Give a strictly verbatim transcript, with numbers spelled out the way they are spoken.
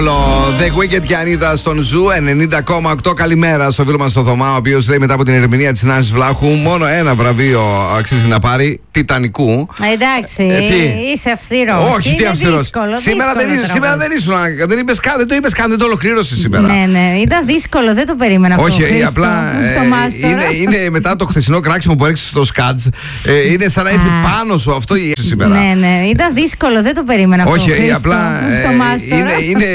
The Wicked και Ανίτα στον Ζου ενενήντα κόμμα οκτώ. Καλημέρα στο φίλο μας στο Θωμά, ο οποίος λέει μετά από την ερμηνεία της Νάνσης Βλάχου μόνο ένα βραβείο αξίζει να πάρει, Τιτανικού. Εντάξει, ε, είσαι αυστηρός. Όχι, τι αυστηρός. Σήμερα, δύσκολο δεν, είσαι, σήμερα δεν ήσουν, δεν, είπες καν, δεν το είπες καν, δεν το ολοκλήρωσες σήμερα. Ναι, ναι, ήταν δύσκολο, δεν το περίμενα αυτό. Όχι, Χρήστο, απλά το ε, είναι, είναι μετά το χθεσινό κράξιμο που έριξες στο σκάτς, ε, είναι σαν να ήρθε πάνω σου αυτό η σήμερα. Ναι, ναι, ήταν δύσκολο, δεν το περίμενα αυτό. Όχι, Χρήστο, απλά το ε, είναι, είναι